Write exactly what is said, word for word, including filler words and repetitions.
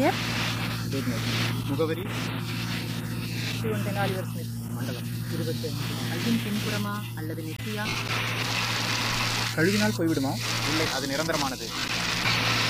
பெயர்? முகவரி Oliver Smith. மண்டலம் இருபத்தி ஐந்து. கல்வின் பின்புறமா அல்லது நெற்றியா? கழுவினால் போய்விடுமா? இல்லை, அது நிரந்தரமானது.